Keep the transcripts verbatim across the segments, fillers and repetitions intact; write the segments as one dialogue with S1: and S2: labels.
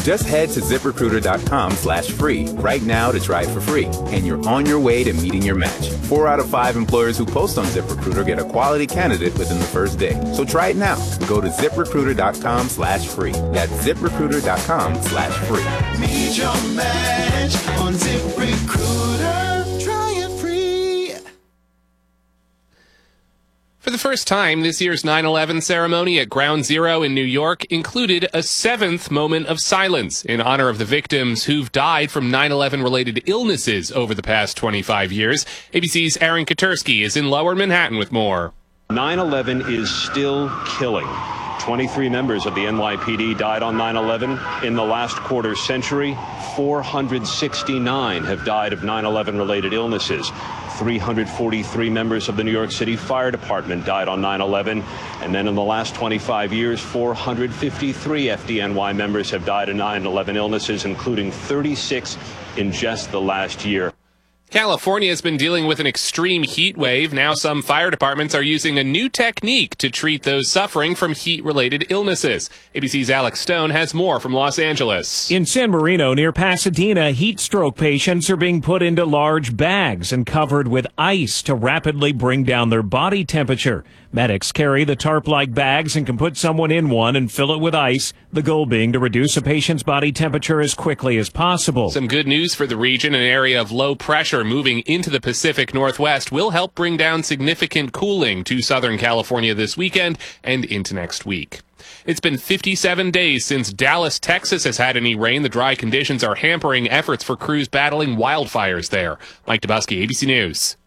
S1: Just head to ZipRecruiter.com slash free right now to try it for free, and you're on your way to meeting your match. Four out of five employers who post on ZipRecruiter get a quality candidate within the first day. So try it now. Go to ZipRecruiter.com slash free. That's ZipRecruiter.com slash free.
S2: Meet your match on ZipRecruiter. Try it free.
S3: For the first time, this year's nine eleven ceremony at Ground Zero in New York included a seventh moment of silence in honor of the victims who've died from nine eleven related illnesses over the past twenty-five years. A B C's Aaron Katersky is in Lower Manhattan with more.
S4: nine eleven is still killing. twenty-three members of the N Y P D died on nine eleven. In the last quarter century, four hundred sixty-nine have died of nine eleven related illnesses. three hundred forty-three members of the New York City Fire Department died on nine eleven. And then in the last twenty-five years, four hundred fifty-three F D N Y members have died of nine eleven illnesses, including thirty-six in just the last year.
S3: California has been dealing with an extreme heat wave. Now some fire departments are using a new technique to treat those suffering from heat-related illnesses. A B C's Alex Stone has more from Los Angeles.
S5: In San Marino, near Pasadena, heat stroke patients are being put into large bags and covered with ice to rapidly bring down their body temperature. Medics carry the tarp-like bags and can put someone in one and fill it with ice, the goal being to reduce a patient's body temperature as quickly as possible.
S3: Some good news for the region. An area of low pressure moving into the Pacific Northwest will help bring down significant cooling to Southern California this weekend and into next week. It's been fifty-seven days since Dallas, Texas has had any rain. The dry conditions are hampering efforts for crews battling wildfires there. Mike Dubusky, A B C News.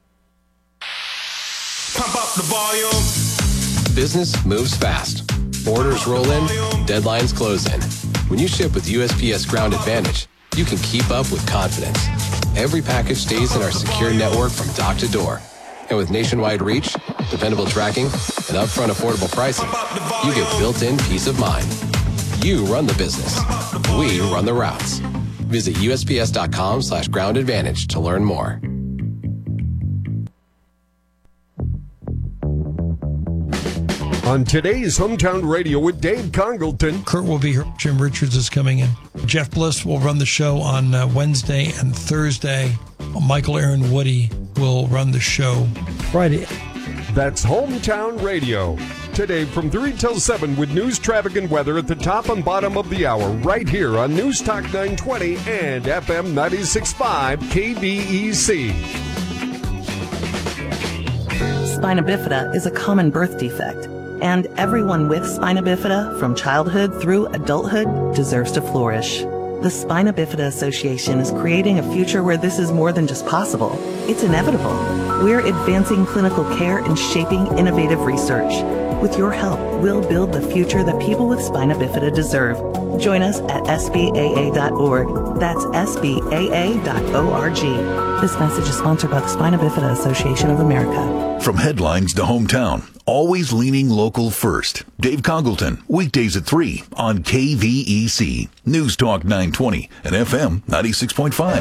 S2: Pump up the volume.
S6: Business moves fast. Orders roll in, deadlines close in. When you ship with U S P S Ground Advantage, you can keep up with confidence. Every package stays in our secure network from dock to door. And with nationwide reach, dependable tracking, and upfront affordable pricing, you get built-in peace of mind. You run the business. We run the routes. Visit U S P S dot com slash ground advantage to learn more.
S7: On today's Hometown Radio with Dave Congleton.
S8: Kurt will be here. Jim Richards is coming in. Jeff Bliss will run the show on uh, Wednesday and Thursday. Michael Aaron Woody will run the show Friday.
S7: That's Hometown Radio. Today from three till seven with news, traffic, and weather at the top and bottom of the hour right here on News Talk nine twenty and F M ninety-six point five K B E C.
S9: Spina bifida is a common birth defect, and everyone with spina bifida from childhood through adulthood deserves to flourish. The Spina Bifida Association is creating a future where this is more than just possible. It's inevitable. We're advancing clinical care and shaping innovative research. With your help, we'll build the future that people with spina bifida deserve. Join us at S B A A dot org. That's S B A A dot org. This message is sponsored by the Spina Bifida Association of America.
S10: From headlines to hometown, always leaning local first. Dave Congleton, weekdays at three on K V E C, News Talk nine twenty and F M ninety-six point five.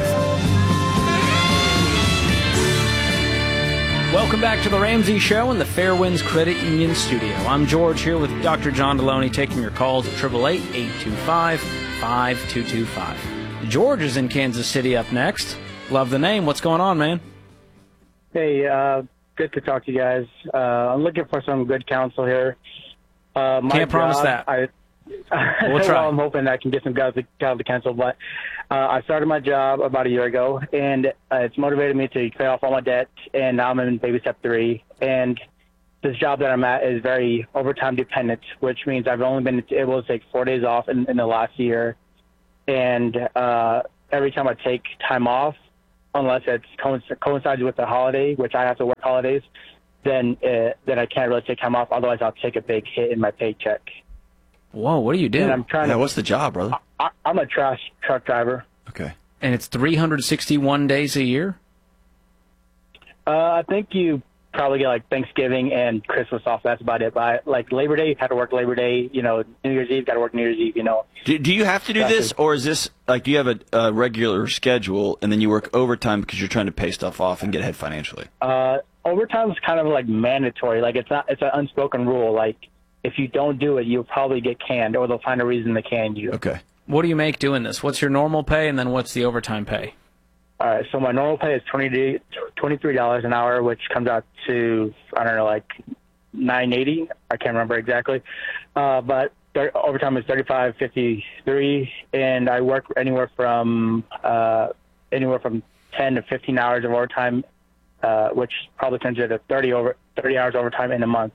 S11: Welcome back to the Ramsey Show in the Fairwinds Credit Union studio. I'm George here with Doctor John Deloney taking your calls at eight eight eight, eight two five, five two two five. George is in Kansas City up next. Love the name. What's going on, man?
S12: Hey, uh, good to talk to you guys. Uh, I'm looking for some good counsel here. Uh, my
S11: Can't promise
S12: job,
S11: that.
S12: I,
S11: We'll try.
S12: well, I'm hoping I can get some guys to, guys to cancel, but uh, I started my job about a year ago, and uh, it's motivated me to pay off all my debt, and now I'm in baby step three. And this job that I'm at is very overtime dependent, which means I've only been able to take four days off in, in the last year. And uh, every time I take time off, unless it coincides with the holiday, which I have to work holidays, then uh, then I can't really take time off. Otherwise, I'll take a big hit in my paycheck.
S11: Whoa, what do you do?
S12: And I'm trying
S13: yeah,
S12: to,
S13: what's the job, brother?
S12: I, I'm a trash truck driver.
S13: Okay.
S11: And it's three hundred sixty-one days a year?
S12: Uh, I think you probably get like Thanksgiving and Christmas off. That's about it. But I, like Labor Day, you have to work Labor Day. You know, New Year's Eve, got to work New Year's Eve. You know.
S13: Do, do you have to do
S12: That's
S13: this,
S12: it.
S13: or is this like do you have a, a regular schedule and then you work overtime because you're trying to pay stuff off and get ahead financially?
S12: Uh, overtime is kind of like mandatory. Like it's not. It's an unspoken rule. Like if you don't do it, you'll probably get canned, or they'll find a reason to can you.
S13: Okay.
S11: What do you make doing this? What's your normal pay, and then what's the overtime pay?
S12: All right, so my normal pay is twenty-three dollars an hour, which comes out to, I don't know, like nine eighty. I can't remember exactly. Uh, but overtime is thirty-five fifty-three, and I work anywhere from uh, anywhere from ten to fifteen hours of overtime, uh, which probably turns into thirty over thirty hours overtime in a month.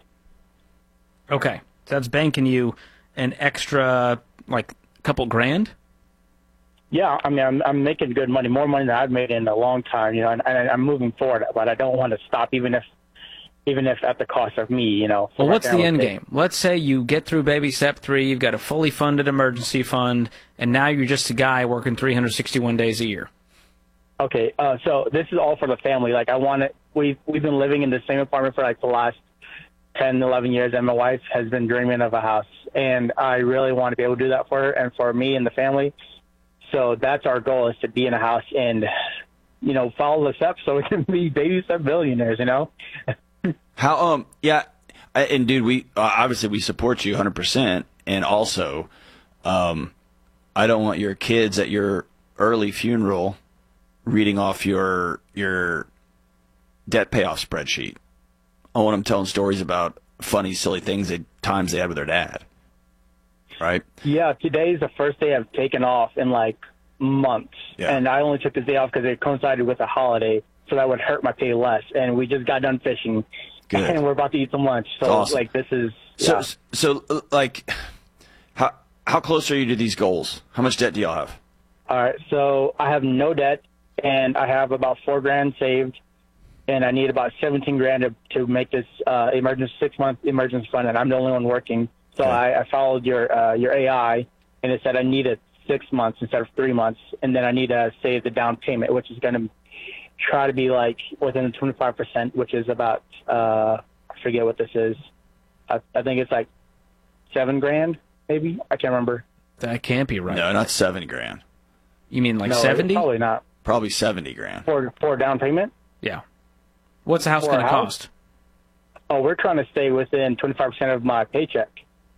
S11: Okay, so that's banking you an extra like a couple grand.
S12: Yeah, I mean, I'm I'm making good money, more money than I've made in a long time, you know, and, and I'm moving forward, but I don't want to stop, even if even if at the cost of me, you know.
S11: Well, what's the end game? Let's say you get through baby step three, you've got a fully funded emergency fund, and now you're just a guy working three hundred sixty-one days a year.
S12: Okay, uh, so this is all for the family. Like, I want it. We've we've been living in the same apartment for like the last ten, eleven years, and my wife has been dreaming of a house, and I really want to be able to do that for her and for me and the family. So that's our goal, is to be in a house and, you know, follow the steps so we can be baby step billionaires, you know?
S13: How, um, yeah, I, and dude, we, uh, obviously we support you one hundred percent, and also, um, I don't want your kids at your early funeral reading off your, your debt payoff spreadsheet. I want them telling stories about funny, silly things, they, times they had with their dad. Right?
S12: Yeah, today's the first day I've taken off in like months.
S13: Yeah.
S12: And I only took this day off because it coincided with a holiday, so that would hurt my pay less. And we just got done fishing.
S13: Good.
S12: And we're about to eat some lunch. So,
S13: That's awesome.
S12: like, this is...
S13: So,
S12: yeah.
S13: so, like, how, how close are you to these goals? How much debt do y'all have?
S12: All right, so I have no debt, and I have about four grand saved, and I need about seventeen grand to, to make this uh, emergency six-month emergency fund, and I'm the only one working. So
S13: Okay.
S12: I, I followed your uh, your A I, and it said I needed six months instead of three months, and then I need to save the down payment, which is going to try to be like within the twenty-five percent, which is about, uh, I forget what this is. I, I think it's like seven grand, maybe. I can't remember.
S11: That can't be right.
S13: No, not seven grand.
S11: You mean like
S12: No,
S11: seventy?
S12: Probably not.
S13: Probably seventy grand.
S12: For, for down payment?
S11: Yeah. What's the house
S12: For
S11: going
S12: a
S11: to
S12: house?
S11: cost?
S12: Oh, we're trying to stay within twenty-five percent of my paycheck.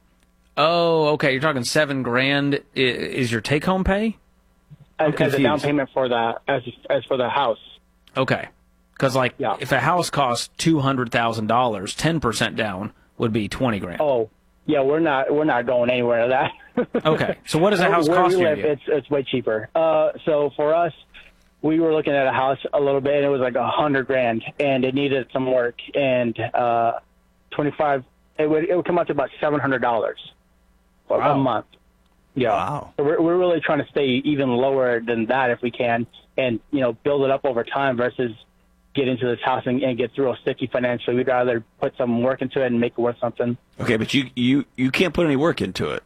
S11: Oh, okay. You're talking seven grand. I- Is your take-home pay?
S12: As, as a down
S11: confused.
S12: payment for the as as for the house.
S11: Okay. Because like,
S12: Yeah.
S11: if a house costs two hundred thousand dollars, ten percent down would be twenty grand.
S12: Oh, yeah, we're not we're not going anywhere to that.
S11: Okay. So what does a house
S12: Where
S11: cost
S12: we
S11: you?
S12: live, it's it's way cheaper. Uh, so for us, we were looking at a house a little bit, and it was like a hundred grand, and it needed some work, and uh, twenty five. It would it would come out to about seven hundred dollars
S11: Wow.
S12: a month. Yeah.
S13: Wow.
S12: So we're we're really trying to stay even lower than that if we can, and you know, build it up over time versus get into this house and, and get real sticky financially. We'd rather put some work into it and make it worth something.
S13: Okay, but you, you, you can't put any work into it.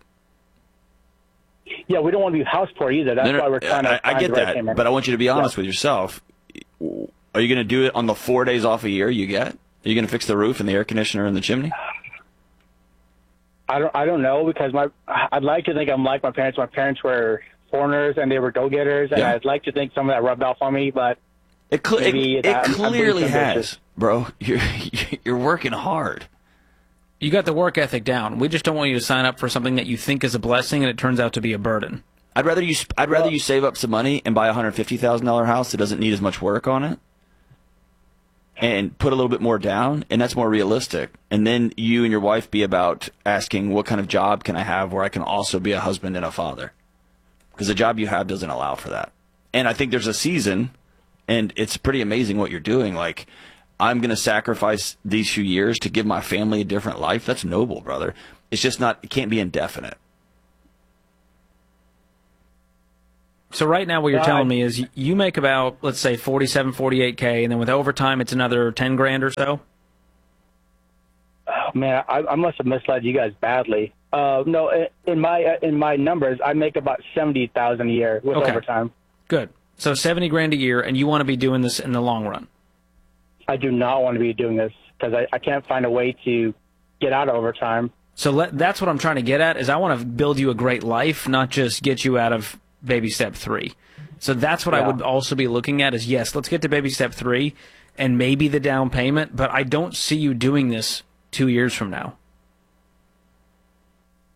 S12: Yeah, we don't want to be house poor either. That's
S13: No, no,
S12: why we're trying to
S13: I, I
S12: find
S13: get
S12: the right
S13: that,
S12: payment.
S13: but I want you to be honest
S12: Yeah.
S13: with yourself. Are you going to do it on the four days off a year you get? Are you going to fix the roof and the air conditioner and the chimney?
S12: I don't I don't know, because my I'd like to think I'm like my parents. My parents were foreigners and they were go-getters, and
S13: Yeah.
S12: I'd like to think some of that rubbed off on me, but
S13: It, cl-
S12: maybe
S13: it, it
S12: that- I'm- I'm being
S13: clearly
S12: ambitious.
S13: has, bro. You're you're working hard.
S11: You got the work ethic down. We just don't want you to sign up for something that you think is a blessing and it turns out to be a burden.
S13: I'd rather you sp- I'd rather you save up some money and buy a hundred fifty thousand dollar house that doesn't need as much work on it, and put a little bit more down, and that's more realistic. And then you and your wife be about asking, what kind of job can I have where I can also be a husband and a father? Because the job you have doesn't allow for that. And I think there's a season, and it's pretty amazing what you're doing. Like, I'm going to sacrifice these few years to give my family a different life. That's noble, brother. It's just not, it can't be indefinite.
S11: So right now what you're
S12: Yeah,
S11: telling
S12: I-
S11: me is y- you make about, let's say, forty-seven, forty-eight K, and then with overtime it's another ten grand or so?
S12: oh, man, I, I must have misled you guys badly. Uh, no, i- in my in my numbers, I make about seventy thousand a year with
S11: Okay.
S12: overtime.
S11: Good. So seventy grand a year, and you want to be doing this in the long run.
S12: I do not want to be doing this because I, I can't find a way to get out of overtime.
S11: So let, that's what I'm trying to get at, is I want to build you a great life, not just get you out of baby step three. So that's what I
S12: Yeah.
S11: would also be looking at is, yes, let's get to baby step three and maybe the down payment, but I don't see you doing this two years from now.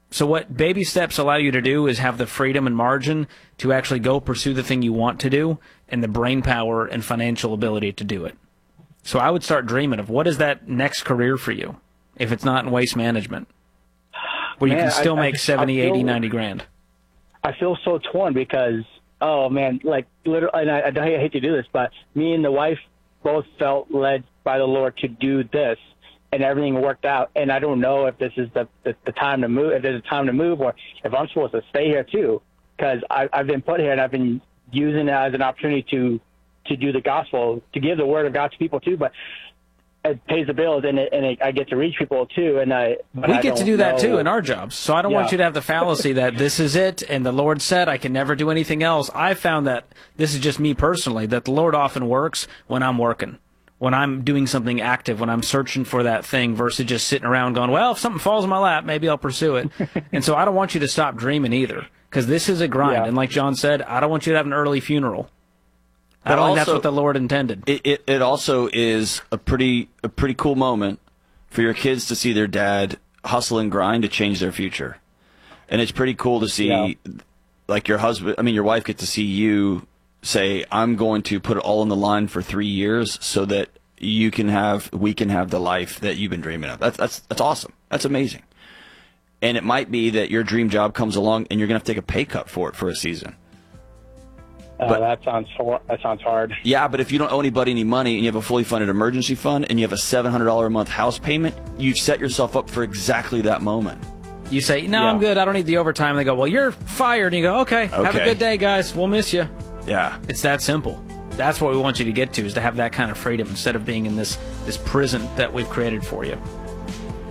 S11: So what baby steps allow you to do is have the freedom and margin to actually go pursue the thing you want to do and the brain power and financial ability to do it. So I would start dreaming of what is that next career for you if it's not in waste management, where
S12: Man,
S11: you can still
S12: I,
S11: make
S12: I,
S11: seventy,
S12: I feel,
S11: eighty, ninety grand.
S12: I feel so torn because, oh, man, like, literally, and I, I hate to do this, but me and the wife both felt led by the Lord to do this, and everything worked out. And I don't know if this is the, the, the time to move, if there's a time to move, or if I'm supposed to stay here too, because I've been put here and I've been using it as an opportunity to to do the gospel, to give the word of God to people too. But it pays the bills, and it, and it, I get to reach people too. And I but
S11: we
S12: I
S11: get to
S12: don't
S11: do that
S12: know.
S11: too in our jobs. So I don't
S12: Yeah.
S11: want you to have the fallacy that this is it, and the Lord said I can never do anything else. I found that this is just me personally, that the Lord often works when I'm working, when I'm doing something active, when I'm searching for that thing versus just sitting around going, well, if something falls in my lap, maybe I'll pursue it. And so I don't want you to stop dreaming either, because this is a grind.
S13: Yeah.
S11: And like John said, I don't want you to have an early funeral. I
S13: But
S11: don't think that's
S13: also-
S11: what the Lord intended.
S13: It, it it also is a pretty a pretty cool moment for your kids to see their dad hustle and grind to change their future, and it's pretty cool to see,
S12: Yeah.
S13: like your husband, I mean your wife, get to see you say, "I'm going to put it all on the line for three years so that you can have, we can have the life that you've been dreaming of." That's that's that's awesome. That's amazing. And it might be that your dream job comes along and you're gonna have to take a pay cut for it for a season.
S12: Uh,
S13: But-
S12: that sounds hor- that sounds hard.
S13: Yeah, but if you don't owe anybody any money and you have a fully funded emergency fund and you have a seven hundred dollars a month house payment, you've set yourself up for exactly that moment.
S11: You say, no,
S13: Yeah.
S11: I'm good. I don't need the overtime. They go, well, you're fired. And you go, okay, have a
S13: Okay.
S11: good day, guys. We'll miss you.
S13: Yeah.
S11: It's that simple. That's what we want you to get to, is to have that kind of freedom instead of being in this, this prison that we've created for you.